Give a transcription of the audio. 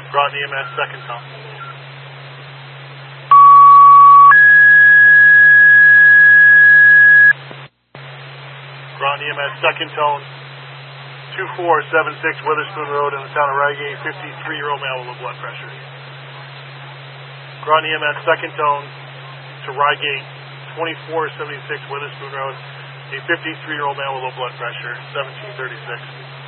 Groton EMS, second tone. Groton EMS, second tone. 2476 Witherspoon Road in the town of Reigate, 53-year-old male with low blood pressure. Groton EMS, second tone to Reigate, 2476 Witherspoon Road, a 53-year-old male with low blood pressure, 1736.